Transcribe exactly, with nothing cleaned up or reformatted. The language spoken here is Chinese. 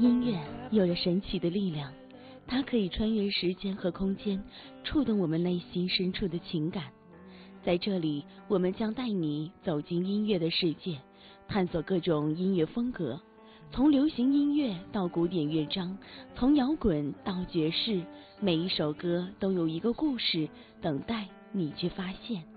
音乐有着神奇的力量，它可以穿越时间和空间，触动我们内心深处的情感。在这里，我们将带你走进音乐的世界，探索各种音乐风格，从流行音乐到古典乐章，从摇滚到爵士，每一首歌都有一个故事等待你去发现。